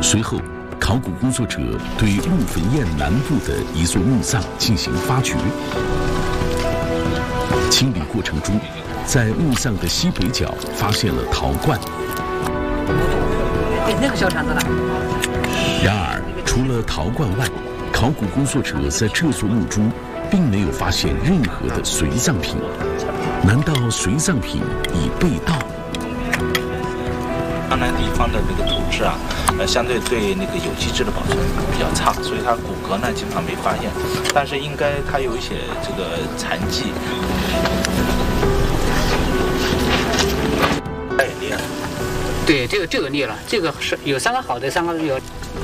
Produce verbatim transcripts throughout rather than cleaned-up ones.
随后，考古工作者对陆坟堰南部的一座墓葬进行发掘。清理过程中，在墓葬的西北角发现了陶罐。 那个小铲子呢？ 然而，除了陶罐外，考古工作者在这座墓中并没有发现任何的随葬品。难道随葬品已被盗？ 江南地方的那个土质啊，呃，相对对那个有机质的保存比较差，所以它骨骼呢基本上没发现，但是应该它有一些这个残迹。它也裂了。 对，这个这个裂了，这个是有三个好的，三个有。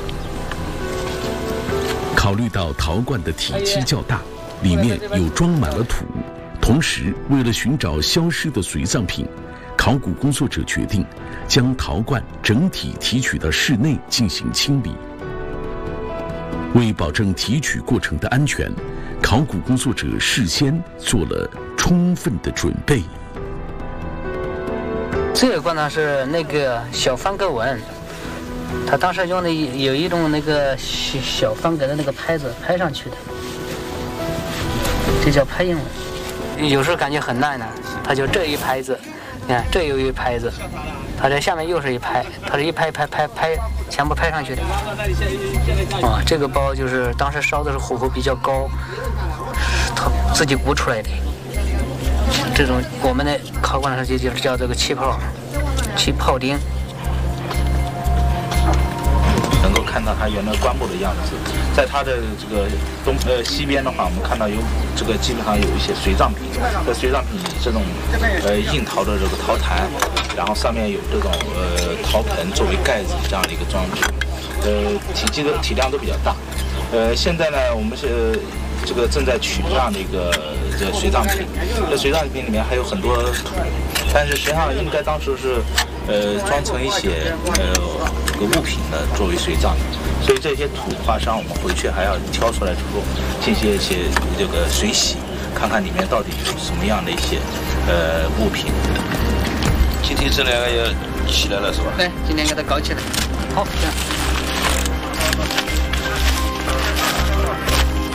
考虑到陶罐的体积较大，里面有装满了土，同时为了寻找消失的随葬品，考古工作者决定将陶罐整体提取到室内进行清理。为保证提取过程的安全，考古工作者事先做了充分的准备。 这个罐呢是那个小方格纹，他当时用的有一种那个小小方格的那个拍子拍上去的，这叫拍印纹。有时候感觉很烂呢，他就这一拍子，你看这有一拍子，他在下面又是一拍，他是一拍拍拍拍全部拍上去的。啊，这个包就是当时烧的时候火候比较高，他自己鼓出来的。这种我们的考古上就叫叫这个气泡，气泡钉。 能够看到它原来棺木的样子，在它的这个东呃西边的话，我们看到有这个基本上有一些随葬品，这随葬品以这种呃硬陶的这个陶坛，然后上面有这种呃陶盆作为盖子这样的一个装置，呃体积的体量都比较大。呃，现在呢，我们是这个正在取这样的一个这个随葬品，这随葬品里面还有很多土，但是实际上应该当时是呃装成一些呃这个物品的作为随葬，所以这些土的话，实际上我们回去还要挑出来之后进行一些这个水洗，看看里面到底有什么样的一些呃物品。今天这两个也起来了是吧？ 对，今天给它搞起来。好，这样。